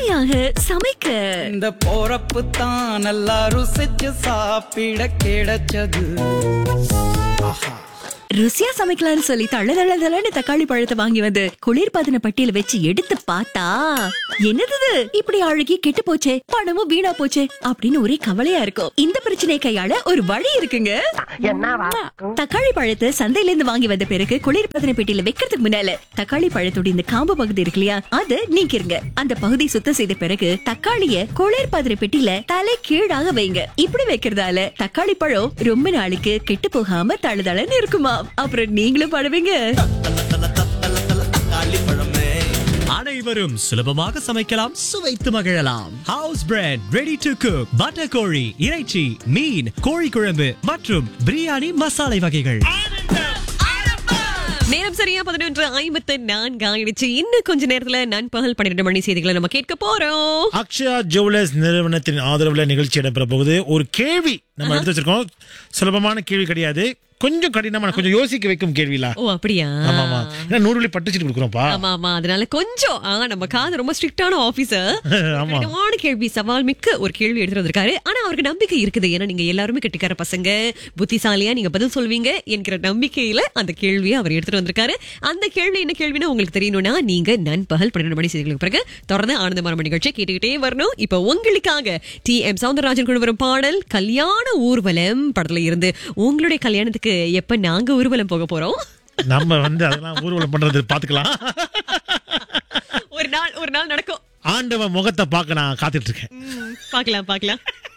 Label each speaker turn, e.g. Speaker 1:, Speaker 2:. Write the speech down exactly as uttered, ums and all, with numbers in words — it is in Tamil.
Speaker 1: சுவையாக சமைக்க
Speaker 2: இந்த போறப்பு தான் நல்லா ருசிச்சு சாப்பிட கிடைச்சது.
Speaker 1: ருசியா சமைக்கலாம்னு சொல்லி தள்ள தள்ள தள்ளன்னு தக்காளி பழத்தை வாங்கி வந்து குளிர்பதன பட்டியல வச்சு எடுத்து பார்த்தா என்னது இது? இப்படி அழுகி கெட்டு போச்சே, பணமும் வீணா போச்சே அப்படின்னு ஒரே கவலையா இருக்கும். இந்த பிரச்சனையை கையாள ஒரு வழி இருக்குங்க. தக்காளி பழத்தை சந்தையில இருந்து வாங்கி வந்த பிறகு குளிர்பதன பெட்டியில வைக்கிறதுக்கு முன்னால தக்காளி பழத்தோட இந்த காம்பு பகுதி இருக்கு இல்லையா, அதை நீக்கிருங்க. அந்த பகுதி சுத்தம் செய்த பிறகு தக்காளிய குளிர்பதன பெட்டியில தலை கீழாக வைங்க. இப்படி வைக்கிறதால தக்காளி பழம் ரொம்ப நாளைக்கு கெட்டு போகாம தழுதளன்னு இருக்குமா. அப்புறம் நீங்களும் படுவீங்க.
Speaker 3: அனைவரும் சுலபமாக சமைக்கலாம், சுவைத்து மகிழலாம். House bread, ready to cook, butter கோழி, இறைச்சி, மீன், கோழி குழம்பு மற்றும் பிரியாணி மசாலை வகைகள்.
Speaker 4: நேரம் சரியா பதினொன்று ஐம்பத்து நான்கு ஆயிடுச்சு. இன்னும் கொஞ்ச நேரத்துல நண்பகல் பன்னிரண்டு மணி செய்திகளை நம்ம கேட்க போறோம்.
Speaker 5: அக்ஷயா ஜுவல்லர்ஸ் நிறுவனத்தின் ஆதரவுல நிகழ்ச்சி இடம்பெற போகுது. ஒரு கேள்வி நம்ம எடுத்து வச்சிருக்கோம். சுலபமான கேள்வி கிடையாது, கொஞ்சம் கடினமான, கொஞ்சம் யோசிக்க வைக்கும் கேள்விலா.
Speaker 4: ஓ அப்படியா?
Speaker 5: ஆமா ஆமா, ஏன்னா நூறு பட்டுச்சிட்டு கொடுக்குறோம்ப்பா.
Speaker 4: ஆமா ஆமா, அதனால கொஞ்சம் ஆ, நம்ம காது ரொம்ப ஸ்ட்ரிக்டான ஆபீசர்.
Speaker 5: ஆமா,
Speaker 4: கடினமான கேள்வி, சவால் மிக்க ஒரு கேள்வி எடுத்துட்டு வந்திருக்காரு. ஆனா அவருக்கு நம்பிக்கை இருக்குது, ஏன்னா நீங்க எல்லாருமே கெட்டிக்கார பசங்க, புத்திசாலியா நீங்க பதில் சொல்வீங்க என்கிற நம்பிக்கையில அந்த கேள்வியை அவர் எடுத்துட்டு வந்திருக்காரு. அந்த கேள்வி என்ன கேள்வின்னு உங்களுக்கு தெரியணும்னா நீங்க நண்பகல் பன்னிரண்டு மணி செய்திகளுக்கு பிறகு தொடர்ந்து ஆனந்தமான நிகழ்ச்சியை கேட்டுக்கிட்டே வரணும். இப்ப உங்களுக்காக டி எம் சௌந்தரராஜன் கொண்டு வரும் பாடல் கல்யாண ஊர்வலம் படத்துல இருந்து. உங்களுடைய கல்யாணத்துக்கு எப்ப நாங்க ஊர்வலம் போக போறோம்?
Speaker 5: நம்ம வந்து அதெல்லாம் ஊர்வலம் பண்றது பாத்துக்கலாம்.
Speaker 4: ஒரு நாள் ஒரு நாள் நடக்கும்.
Speaker 5: ஆண்டவன் முகத்தை பார்க்க நான் காத்துட்டு இருக்கேன்.
Speaker 4: பாக்கலாம் பாக்கலாம்.